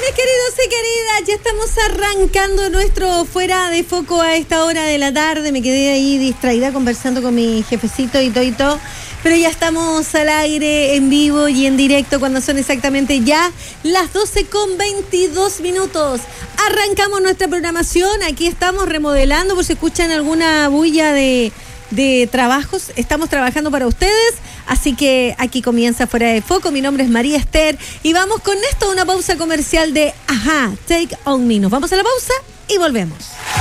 Queridos y queridas, ya estamos arrancando nuestro Fuera de Foco a esta hora de la tarde. Me quedé ahí distraída conversando con mi jefecito y todo. Pero ya estamos al aire, en vivo y en directo cuando son exactamente ya las 12:22. Arrancamos nuestra programación. Aquí estamos remodelando por si escuchan alguna bulla de trabajos. Estamos trabajando para ustedes, así que aquí comienza Fuera de Foco. Mi nombre es María Esther y vamos con esto, una pausa comercial de Ajá, Take On Me. Nos vamos a la pausa y volvemos.